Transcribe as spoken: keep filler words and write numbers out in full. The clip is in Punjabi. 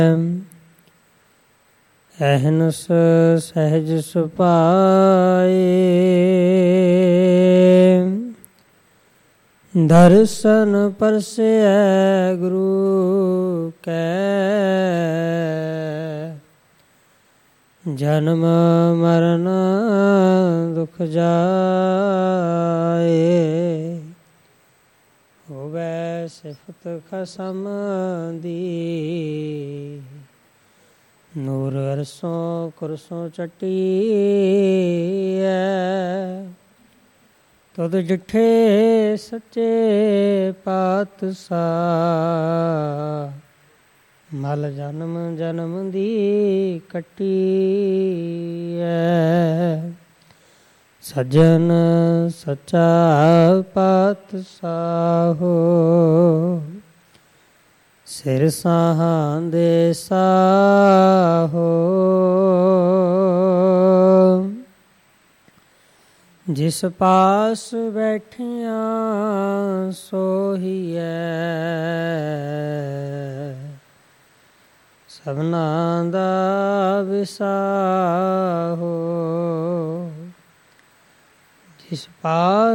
ਅਹਨਸ ਸਹਿਜ ਸੁਭਾਏ, ਦਰਸ਼ਨ ਪਰਸੈ ਗੁਰੂ ਕੈ, ਜਨਮ ਮਰਨ ਦੁਖ ਜਾਏ, ਹੋਵੈ ਸਿਫਤ ਖਸਮ ਦੀ, ਨੂਰ ਅਰਸੋਂ ਕੁਰਸੋਂ ਚੱਟੀਐ, ਤੁਧ ਡਿਠੇ ਸੱਚੇ ਪਾਤਸ਼ਾਹ, ਮਲ ਜਨਮ ਜਨਮ ਦੀ ਕੱਟੀਐ, ਸੱਜਣ ਸੱਚਾ ਪਾਤਸ਼ਾਹੋ, ਸਿਰ ਸਾਹਾਂ ਦੇ ਸਾਹੋ, ਜਿਸ ਪਾਸ ਬੈਠਿਆਂ ਸੋਹੀਐ, ਸਭਨਾਂ ਦਾ ਵਿਸਾਹੋ, ਜਿਸ ਪਾਸ